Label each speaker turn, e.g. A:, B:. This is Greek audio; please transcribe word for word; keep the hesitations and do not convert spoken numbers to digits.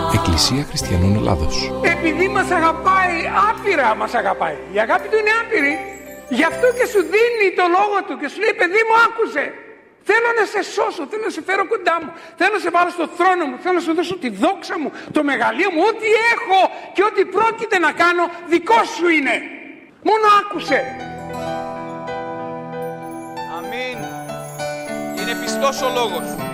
A: Εκκλησία Χριστιανών Ελλάδος.
B: Επειδή μας αγαπάει, άπειρα μας αγαπάει. Η αγάπη του είναι άπειρη. Γι' αυτό και σου δίνει το λόγο του και σου λέει, παιδί μου, άκουσε. Θέλω να σε σώσω, θέλω να σε φέρω κοντά μου. Θέλω να σε βάλω στο θρόνο μου. Θέλω να σου δώσω τη δόξα μου, το μεγαλείο μου. Ό,τι έχω και ό,τι πρόκειται να κάνω, δικό σου είναι. Μόνο άκουσε.
C: Αμήν. Είναι πιστός ο λόγος.